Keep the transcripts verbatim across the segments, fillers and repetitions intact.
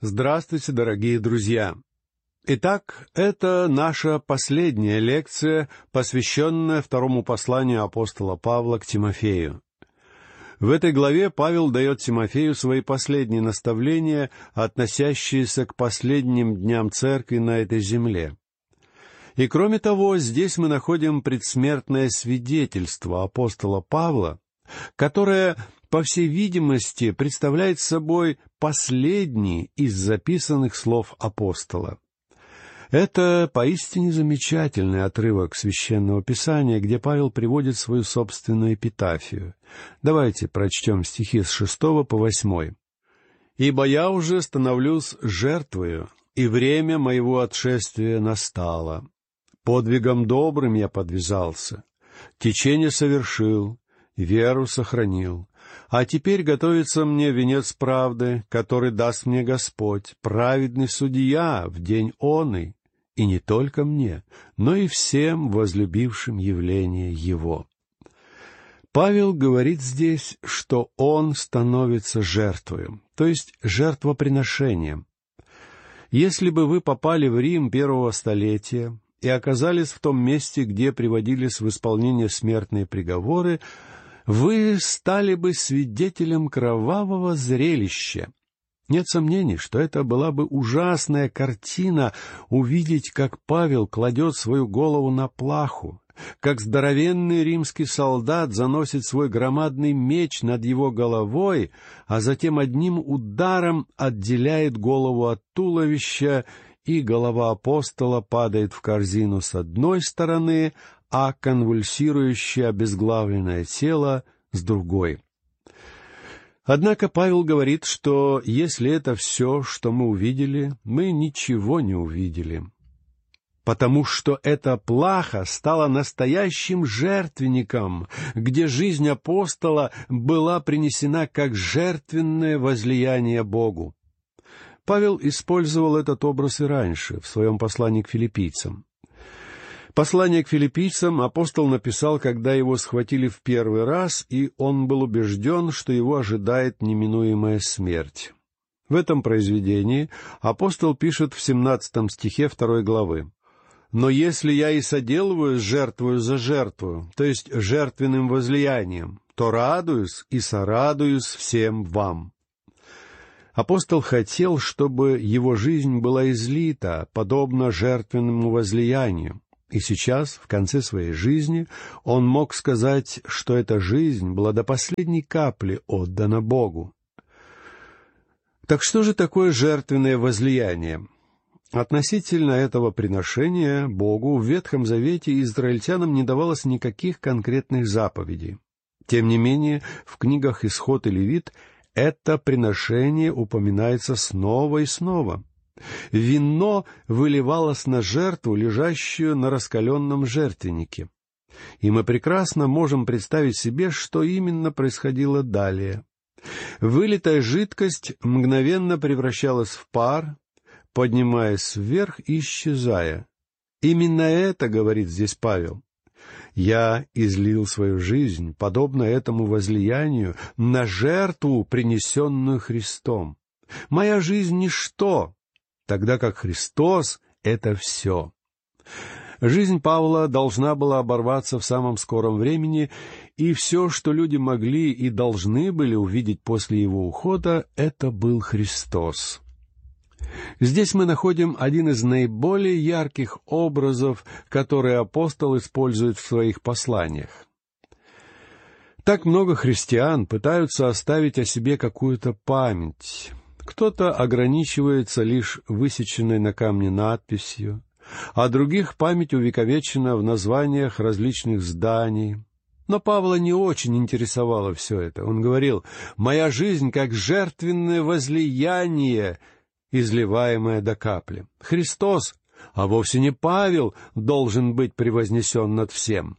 Здравствуйте, дорогие друзья! Итак, это наша последняя лекция, посвященная второму посланию апостола Павла к Тимофею. В этой главе Павел дает Тимофею свои последние наставления, относящиеся к последним дням церкви на этой земле. И кроме того, здесь мы находим предсмертное свидетельство апостола Павла, которое, по всей видимости, представляет собой последний из записанных слов апостола. Это поистине замечательный отрывок Священного Писания, где Павел приводит свою собственную эпитафию. Давайте прочтем стихи с шестого по восьмой. «Ибо я уже становлюсь жертвою, и время моего отшествия настало. Подвигом добрым я подвязался, течение совершил, веру сохранил. А теперь готовится мне венец правды, который даст мне Господь, праведный судья в день оный, и не только мне, но и всем возлюбившим явление Его». Павел говорит здесь, что он становится жертвою, то есть жертвоприношением. Если бы вы попали в Рим первого столетия и оказались в том месте, где приводились в исполнение смертные приговоры, вы стали бы свидетелем кровавого зрелища. Нет сомнений, что это была бы ужасная картина увидеть, как Павел кладет свою голову на плаху, как здоровенный римский солдат заносит свой громадный меч над его головой, а затем одним ударом отделяет голову от туловища, и голова апостола падает в корзину с одной стороны, а конвульсирующее обезглавленное тело с другой. Однако Павел говорит, что если это все, что мы увидели, мы ничего не увидели, потому что эта плаха стала настоящим жертвенником, где жизнь апостола была принесена как жертвенное возлияние Богу. Павел использовал этот образ и раньше, в своем послании к филиппийцам. Послание к филиппийцам апостол написал, когда его схватили в первый раз, и он был убежден, что его ожидает неминуемая смерть. В этом произведении апостол пишет в семнадцатом стихе второй главы: «Но если я и соделываюсь жертвою за жертвою, то есть жертвенным возлиянием, то радуюсь и сорадуюсь всем вам». Апостол хотел, чтобы его жизнь была излита, подобно жертвенному возлиянию. И сейчас, в конце своей жизни, он мог сказать, что эта жизнь была до последней капли отдана Богу. Так что же такое жертвенное возлияние? Относительно этого приношения Богу в Ветхом Завете израильтянам не давалось никаких конкретных заповедей. Тем не менее, в книгах Исход и Левит это приношение упоминается снова и снова. Вино выливалось на жертву, лежащую на раскаленном жертвеннике. И мы прекрасно можем представить себе, что именно происходило далее. Вылитая жидкость мгновенно превращалась в пар, поднимаясь вверх и исчезая. Именно это говорит здесь Павел. «Я излил свою жизнь, подобно этому возлиянию, на жертву, принесенную Христом. Моя жизнь — ничто, тогда как Христос — это все». Жизнь Павла должна была оборваться в самом скором времени, и все, что люди могли и должны были увидеть после его ухода, это был Христос. Здесь мы находим один из наиболее ярких образов, которые апостол использует в своих посланиях. Так много христиан пытаются оставить о себе какую-то память. Кто-то ограничивается лишь высеченной на камне надписью, а других память увековечена в названиях различных зданий. Но Павла не очень интересовало все это. Он говорил: «Моя жизнь как жертвенное возлияние, изливаемое до капли». Христос, а вовсе не Павел, должен быть превознесен над всем.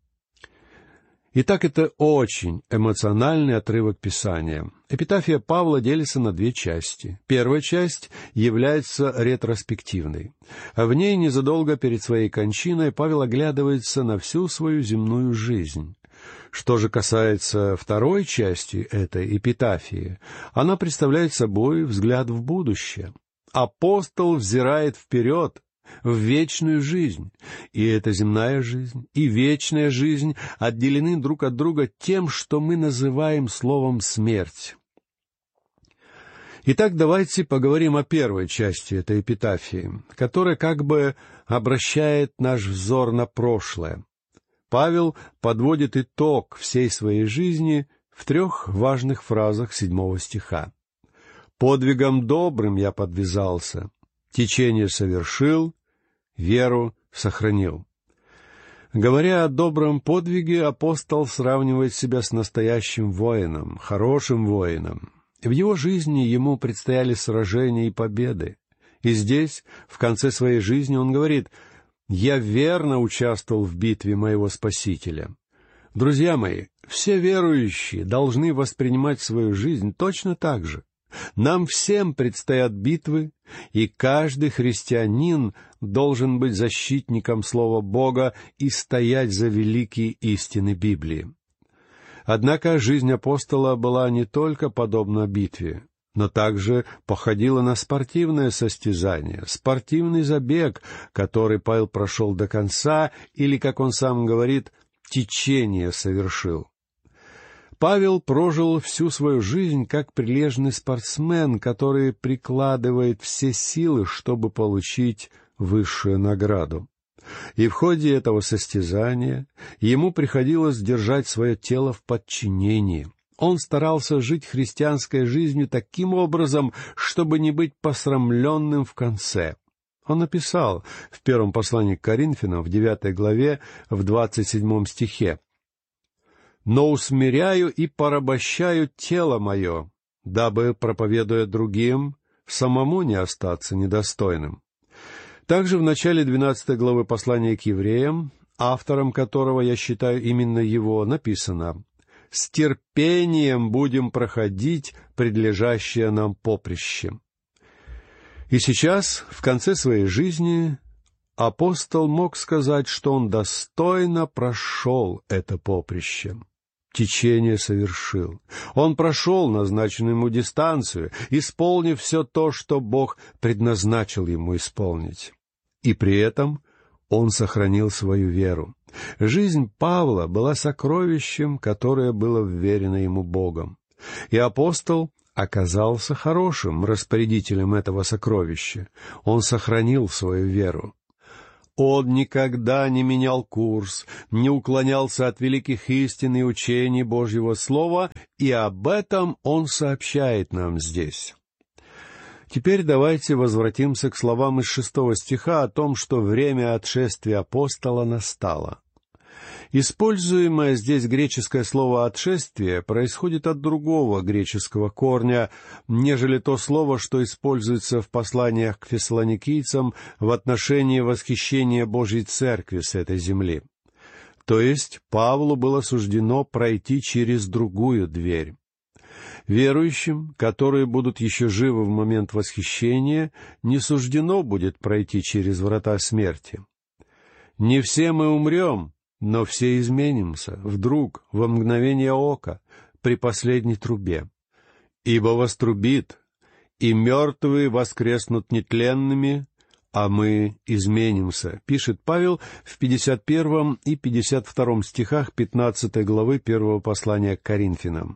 Итак, это очень эмоциональный отрывок Писания. Эпитафия Павла делится на две части. Первая часть является ретроспективной. В ней незадолго перед своей кончиной Павел оглядывается на всю свою земную жизнь. Что же касается второй части этой эпитафии, она представляет собой взгляд в будущее. Апостол взирает вперед, в вечную жизнь, и эта земная жизнь, и вечная жизнь отделены друг от друга тем, что мы называем словом «смерть». Итак, давайте поговорим о первой части этой эпитафии, которая как бы обращает наш взор на прошлое. Павел подводит итог всей своей жизни в трех важных фразах седьмого стиха. «Подвигом добрым я подвязался, течение совершил, веру сохранил». Говоря о добром подвиге, апостол сравнивает себя с настоящим воином, хорошим воином. В его жизни ему предстояли сражения и победы. И здесь, в конце своей жизни, он говорит: «Я верно участвовал в битве моего Спасителя». Друзья мои, все верующие должны воспринимать свою жизнь точно так же. Нам всем предстоят битвы, и каждый христианин должен быть защитником Слова Бога и стоять за великие истины Библии. Однако жизнь апостола была не только подобна битве, но также походила на спортивное состязание, спортивный забег, который Павел прошел до конца, или, как он сам говорит, течение совершил. Павел прожил всю свою жизнь как прилежный спортсмен, который прикладывает все силы, чтобы получить высшую награду. И в ходе этого состязания ему приходилось держать свое тело в подчинении. Он старался жить христианской жизнью таким образом, чтобы не быть посрамленным в конце. Он написал в первом послании к Коринфянам, в девятой главе, в двадцать седьмом стихе: «Но усмиряю и порабощаю тело мое, дабы, проповедуя другим, самому не остаться недостойным». Также в начале двенадцатой главы послания к евреям, автором которого я считаю именно его, написано: «С терпением будем проходить предлежащее нам поприще». И сейчас, в конце своей жизни, апостол мог сказать, что он достойно прошел это поприще. Течение совершил. Он прошел назначенную ему дистанцию, исполнив все то, что Бог предназначил ему исполнить. И при этом он сохранил свою веру. Жизнь Павла была сокровищем, которое было вверено ему Богом. И апостол оказался хорошим распорядителем этого сокровища. Он сохранил свою веру. Он никогда не менял курс, не уклонялся от великих истин и учений Божьего Слова, и об этом он сообщает нам здесь. Теперь давайте возвратимся к словам из шестого стиха о том, что время отшествия апостола настало. Используемое здесь греческое слово «отшествие» происходит от другого греческого корня, нежели то слово, что используется в посланиях к фессалоникийцам в отношении восхищения Божьей Церкви с этой земли. То есть Павлу было суждено пройти через другую дверь. Верующим, которые будут еще живы в момент восхищения, не суждено будет пройти через врата смерти. Не все мы умрем, но все изменимся, вдруг, во мгновение ока, при последней трубе. Ибо вострубит, и мертвые воскреснут нетленными, а мы изменимся, пишет Павел в пятьдесят первом и пятьдесят втором стихах пятнадцатой главы первого послания к Коринфянам.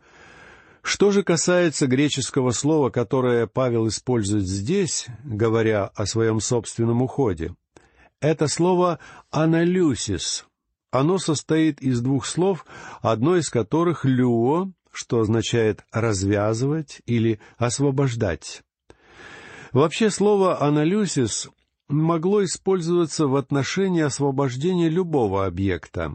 Что же касается греческого слова, которое Павел использует здесь, говоря о своем собственном уходе, это слово «аналюсис». Оно состоит из двух слов, одно из которых «люо», что означает «развязывать» или «освобождать». Вообще слово «аналюсис» могло использоваться в отношении освобождения любого объекта.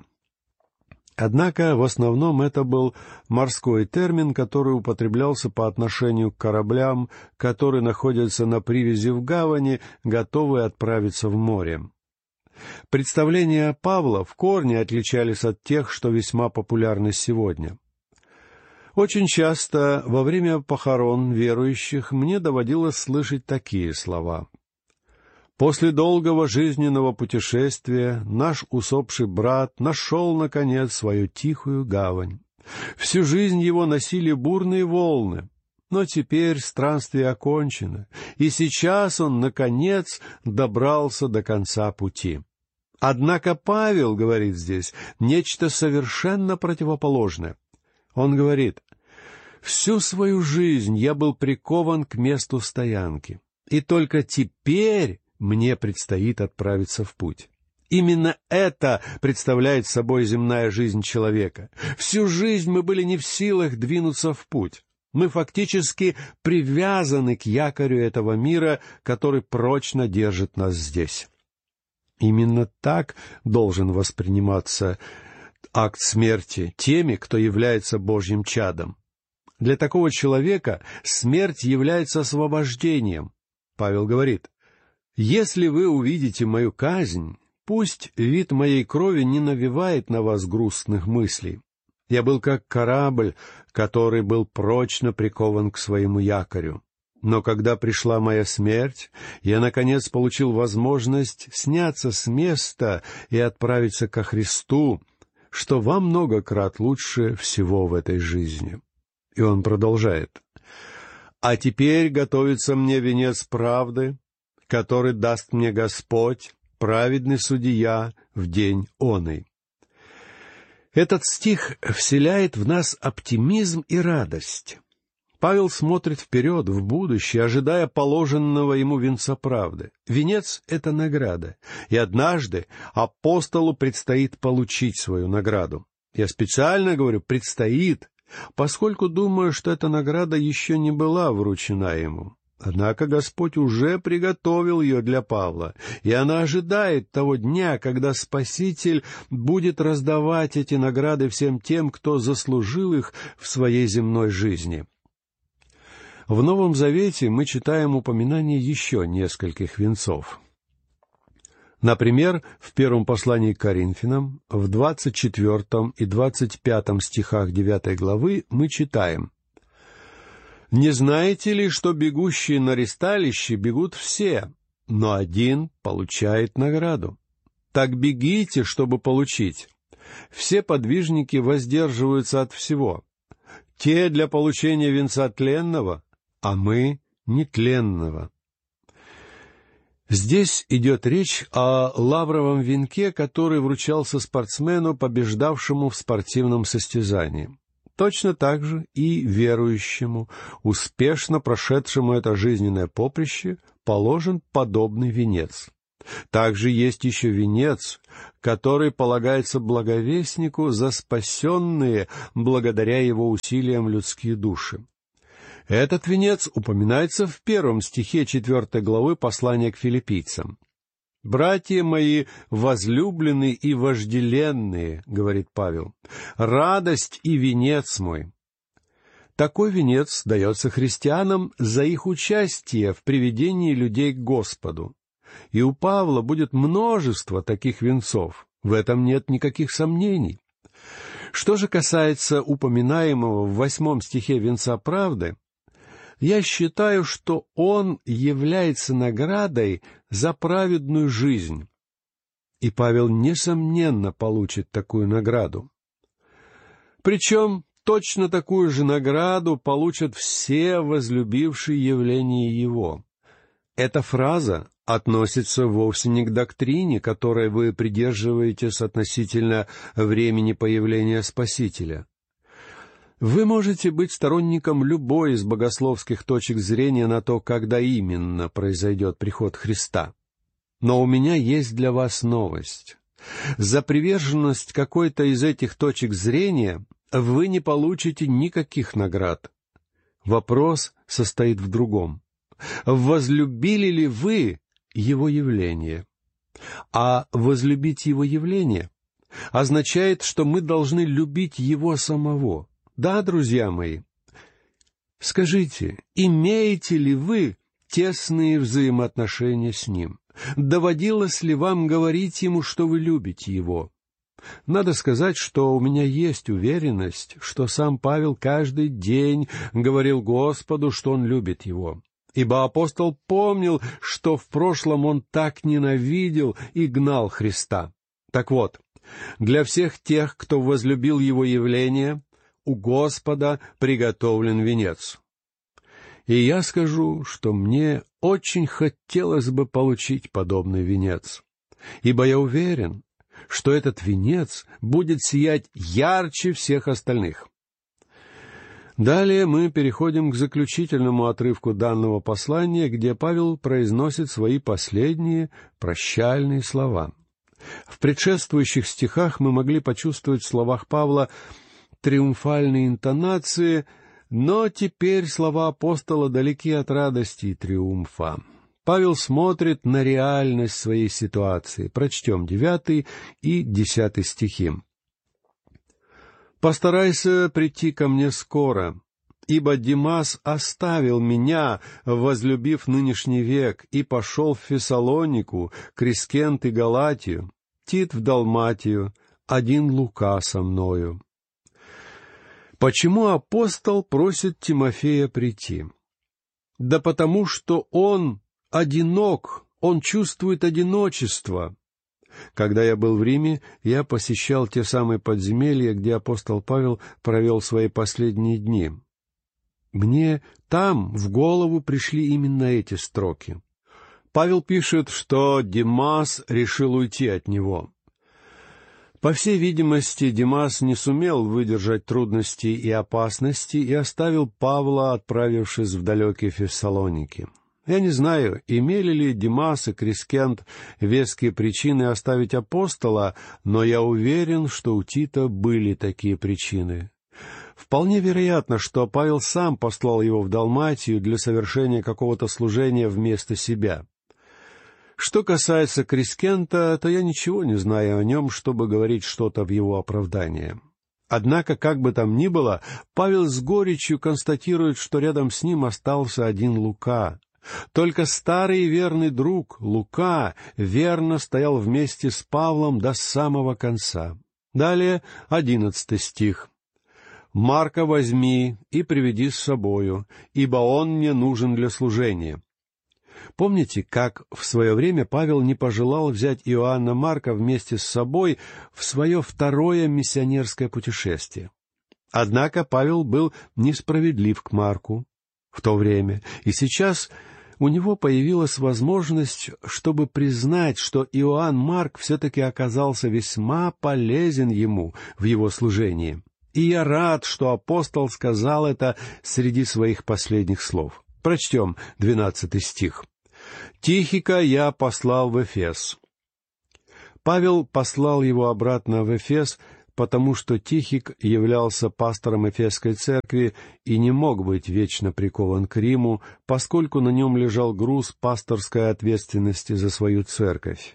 Однако в основном это был морской термин, который употреблялся по отношению к кораблям, которые находятся на привязи в гавани, готовые отправиться в море. Представления Павла в корне отличались от тех, что весьма популярны сегодня. Очень часто во время похорон верующих мне доводилось слышать такие слова: После долгого жизненного путешествия наш усопший брат нашел, наконец, свою тихую гавань. Всю жизнь его носили бурные волны, но теперь странствие окончено, и сейчас он, наконец, добрался до конца пути. Однако Павел говорит здесь нечто совершенно противоположное. Он говорит: «Всю свою жизнь я был прикован к месту стоянки, и только теперь мне предстоит отправиться в путь». Именно это представляет собой земная жизнь человека. Всю жизнь мы были не в силах двинуться в путь. Мы фактически привязаны к якорю этого мира, который прочно держит нас здесь. Именно так должен восприниматься акт смерти теми, кто является Божьим чадом. Для такого человека смерть является освобождением. Павел говорит: «Если вы увидите мою казнь, пусть вид моей крови не навевает на вас грустных мыслей. Я был как корабль, который был прочно прикован к своему якорю. Но когда пришла моя смерть, я, наконец, получил возможность сняться с места и отправиться ко Христу, что во много крат лучше всего в этой жизни». И он продолжает: «А теперь готовится мне венец правды, который даст мне Господь, праведный судья, в день оный». Этот стих вселяет в нас оптимизм и радость. Павел смотрит вперед, в будущее, ожидая положенного ему венца правды. Венец — это награда, и однажды апостолу предстоит получить свою награду. Я специально говорю «предстоит», поскольку думаю, что эта награда еще не была вручена ему. Однако Господь уже приготовил ее для Павла, и она ожидает того дня, когда Спаситель будет раздавать эти награды всем тем, кто заслужил их в своей земной жизни. В Новом Завете мы читаем упоминание еще нескольких венцов. Например, в первом послании к Коринфянам, в двадцать четвертом и двадцать пятом стихах девятой главы мы читаем: «Не знаете ли, что бегущие на ристалище бегут все, но один получает награду? Так бегите, чтобы получить. Все подвижники воздерживаются от всего. Те для получения венца тленного, а мы нетленного». Здесь идет речь о лавровом венке, который вручался спортсмену, побеждавшему в спортивном состязании. Точно так же и верующему, успешно прошедшему это жизненное поприще, положен подобный венец. Также есть еще венец, который полагается благовестнику за спасенные благодаря его усилиям людские души. Этот венец упоминается в первом стихе четвертой главы послания к филиппийцам. «Братья мои возлюбленные и вожделенные, — говорит Павел, — радость и венец мой». Такой венец дается христианам за их участие в приведении людей к Господу. И у Павла будет множество таких венцов, в этом нет никаких сомнений. Что же касается упоминаемого в восьмом стихе венца правды, я считаю, что он является наградой за праведную жизнь. И Павел, несомненно, получит такую награду. Причем точно такую же награду получат все возлюбившие явление его. Эта фраза относится вовсе не к доктрине, которой вы придерживаетесь относительно времени появления Спасителя. Вы можете быть сторонником любой из богословских точек зрения на то, когда именно произойдет приход Христа. Но у меня есть для вас новость. За приверженность какой-то из этих точек зрения вы не получите никаких наград. Вопрос состоит в другом. Возлюбили ли вы Его явление? А возлюбить Его явление означает, что мы должны любить Его самого. Да, друзья мои, скажите, имеете ли вы тесные взаимоотношения с Ним? Доводилось ли вам говорить Ему, что вы любите Его? Надо сказать, что у меня есть уверенность, что сам Павел каждый день говорил Господу, что он любит Его. ибо апостол помнил, что в прошлом он так ненавидел и гнал Христа. Так вот, для всех тех, кто возлюбил его явление, у Господа приготовлен венец. И я скажу, что мне очень хотелось бы получить подобный венец, ибо я уверен, что этот венец будет сиять ярче всех остальных. Далее мы переходим к заключительному отрывку данного послания, где Павел произносит свои последние прощальные слова. В предшествующих стихах мы могли почувствовать в словах Павла триумфальные интонации, но теперь слова апостола далеки от радости и триумфа. Павел смотрит на реальность своей ситуации. Прочтем девятый и десятый стихи. «Постарайся прийти ко мне скоро, ибо Димас оставил меня, возлюбив нынешний век, и пошел в Фессалонику, Крискент и Галатию, Тит в Далматию, один Лука со мною». Почему апостол просит Тимофея прийти? Да потому что он одинок, он чувствует одиночество. Когда я был в Риме, я посещал те самые подземелья, где апостол Павел провел свои последние дни. Мне там в голову пришли именно эти строки. Павел пишет, что Димас решил уйти от него. По всей видимости, Димас не сумел выдержать трудностей и опасности и оставил Павла, отправившись в далекие Фессалоники. Я не знаю, имели ли Димас и Крискент веские причины оставить апостола, но я уверен, что у Тита были такие причины. Вполне вероятно, что Павел сам послал его в Далматию для совершения какого-то служения вместо себя. Что касается Крискента, то я ничего не знаю о нем, чтобы говорить что-то в его оправдание. Однако, как бы там ни было, Павел с горечью констатирует, что рядом с ним остался один Лука. Только старый и верный друг Лука верно стоял вместе с Павлом до самого конца. Далее одиннадцатый стих. «Марка возьми и приведи с собою, ибо он мне нужен для служения». Помните, как в свое время Павел не пожелал взять Иоанна Марка вместе с собой в свое второе миссионерское путешествие? Однако Павел был несправедлив к Марку в то время, и сейчас у него появилась возможность, чтобы признать, что Иоанн Марк все-таки оказался весьма полезен ему в его служении. И я рад, что апостол сказал это среди своих последних слов. Прочтем двенадцатый стих. «Тихика я послал в Эфес». Павел послал его обратно в Эфес, потому что Тихик являлся пастором Эфесской церкви и не мог быть вечно прикован к Риму, поскольку на нем лежал груз пасторской ответственности за свою церковь.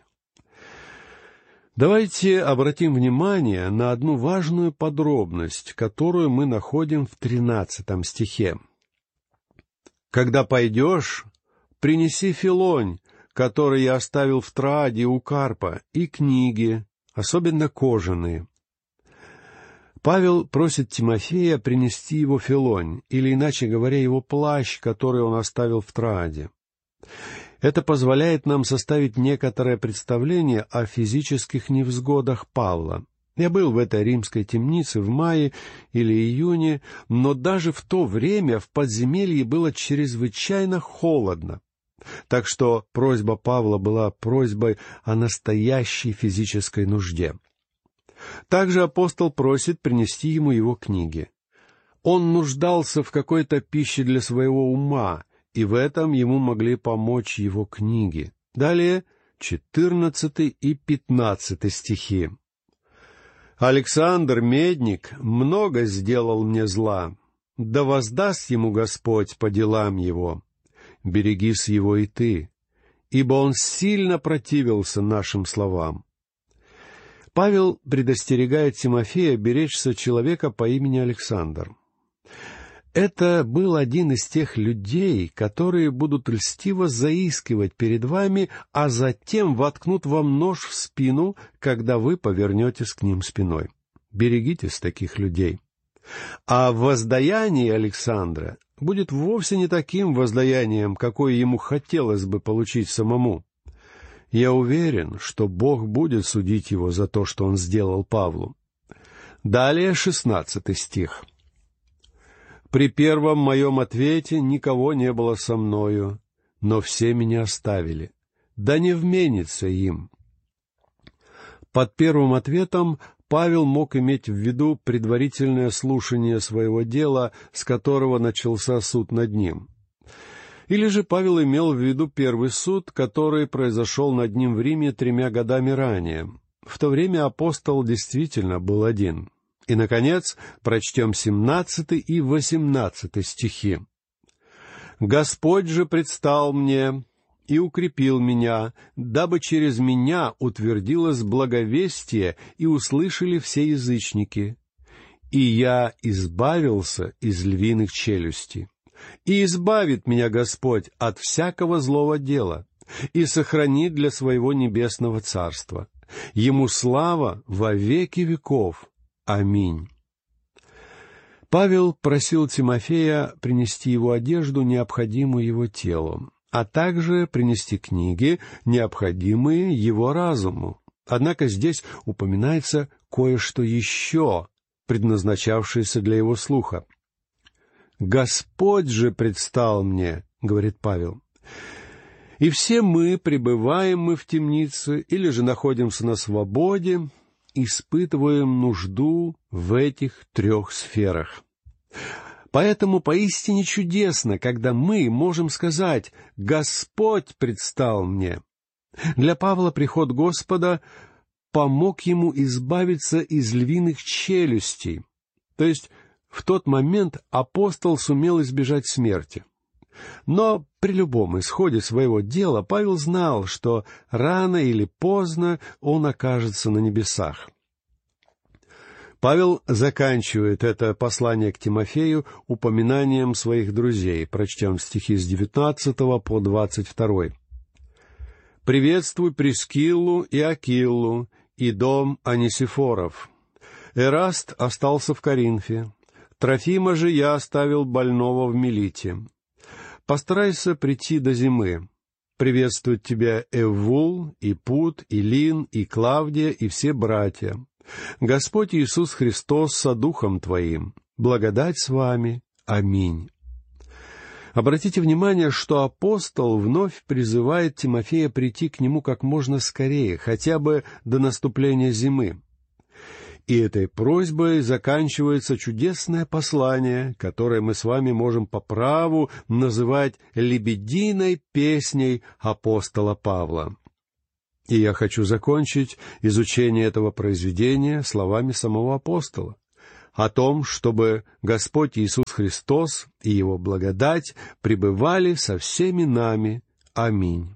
Давайте обратим внимание на одну важную подробность, которую мы находим в тринадцатом стихе. «Когда пойдешь, принеси филонь, который я оставил в Трааде у Карпа, и книги, особенно кожаные». Павел просит Тимофея принести его филонь, или, иначе говоря, его плащ, который он оставил в Трааде. Это позволяет нам составить некоторое представление о физических невзгодах Павла. Я был в этой римской темнице в мае или июне, но даже в то время в подземелье было чрезвычайно холодно. Так что просьба Павла была просьбой о настоящей физической нужде. Также апостол просит принести ему его книги. Он нуждался в какой-то пище для своего ума, и в этом ему могли помочь его книги. Далее четырнадцатый и пятнадцатый стихи. «Александр, медник, много сделал мне зла, да воздаст ему Господь по делам его. Берегись его и ты, ибо он сильно противился нашим словам». Павел предостерегает Тимофея беречься человека по имени Александр. Это был один из тех людей, которые будут льстиво заискивать перед вами, а затем воткнут вам нож в спину, когда вы повернетесь к ним спиной. Берегитесь таких людей. А в воздаянии Александра будет вовсе не таким воздаянием, какое ему хотелось бы получить самому. Я уверен, что Бог будет судить его за то, что он сделал Павлу. Далее шестнадцатый стих. «При первом моем ответе никого не было со мною, но все меня оставили. Да не вменится им». Под первым ответом Павел мог иметь в виду предварительное слушание своего дела, с которого начался суд над ним. Или же Павел имел в виду первый суд, который произошел над ним в Риме тремя годами ранее. В то время апостол действительно был один. И, наконец, прочтем семнадцатый и восемнадцатый стихи. «Господь же предстал мне и укрепил меня, дабы через меня утвердилось благовестие и услышали все язычники. И я избавился из львиных челюстей. И избавит меня Господь от всякого злого дела, и сохранит для своего небесного царства. Ему слава во веки веков. Аминь». Павел просил Тимофея принести его одежду, необходимую его телу, а также принести книги, необходимые его разуму. Однако здесь упоминается кое-что еще, предназначавшееся для его слуха. «Господь же предстал мне», — говорит Павел. И все мы, пребываем мы в темнице или же находимся на свободе, испытываем нужду в этих трех сферах. Поэтому поистине чудесно, когда мы можем сказать «Господь предстал мне». Для Павла приход Господа помог ему избавиться из львиных челюстей. То есть в тот момент апостол сумел избежать смерти. Но при любом исходе своего дела Павел знал, что рано или поздно он окажется на небесах. Павел заканчивает это послание к Тимофею упоминанием своих друзей. Прочтем стихи с девятнадцатого по двадцать второй. «Приветствуй Прискиллу и Акиллу и дом Онисифоров. Эраст остался в Коринфе. Трофима же я оставил больного в Милите. Постарайся прийти до зимы. Приветствуют тебя Эввул, и Пут, и Лин, и Клавдия, и все братья. Господь Иисус Христос со духом твоим. Благодать с вами. Аминь». Обратите внимание, что апостол вновь призывает Тимофея прийти к нему как можно скорее, хотя бы до наступления зимы. И этой просьбой заканчивается чудесное послание, которое мы с вами можем по праву называть лебединой песней апостола Павла. И я хочу закончить изучение этого произведения словами самого апостола о том, чтобы Господь Иисус Христос и Его благодать пребывали со всеми нами. Аминь.